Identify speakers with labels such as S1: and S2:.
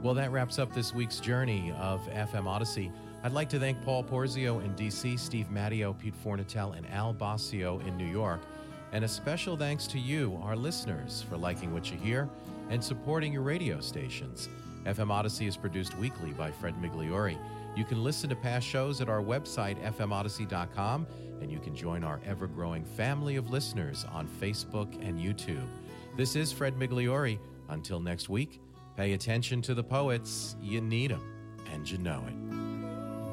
S1: Well, that wraps up this week's journey of FM Odyssey. I'd like to thank Paul Porzio in D.C., Steve Matteo, Pete Fornatel, and Al Bossio in New York. And a special thanks to you, our listeners, for liking what you hear and supporting your radio stations. FM Odyssey is produced weekly by Fred Migliori. You can listen to past shows at our website, fmodyssey.com, and you can join our ever-growing family of listeners on Facebook and YouTube. This is Fred Migliori. Until next week, pay attention to the poets. You need them, and you know it.